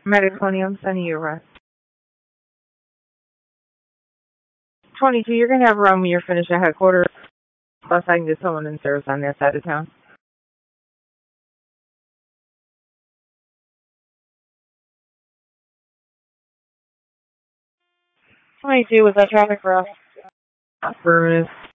Medic 20, I'm sending you a rest. 22, you're going to have a run when you're finished at headquarters. Plus, I can get someone in service on that side of town. 22, was that traffic for us? Affirmative.